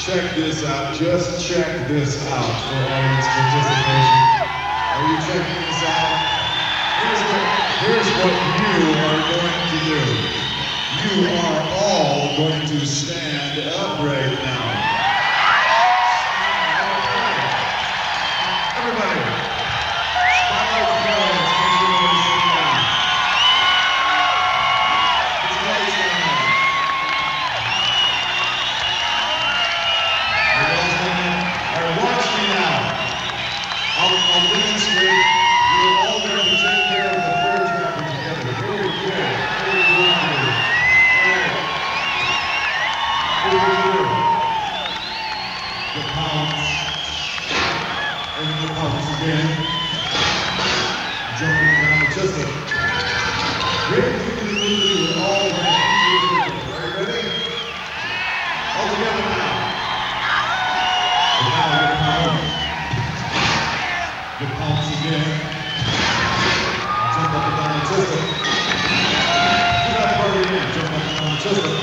Check this out. Just check this out for audience participation. Are you checking this out? Here's what you are going to do. You are all going to stand up right now. Everybody. Spotlight the audience. Make sure everybody's sitting down. It's lights down. All right, watch me now. I'll demonstrate. You're all going to take care of the four trapper together. Very good. Very good. All right. Very good. The pounce. And the pounce again. Jumping around. Just a great thing. We're all ready. Are you ready? All together now. The pounce again. Jump up and down the system. Do that part again. Jump up and down the system.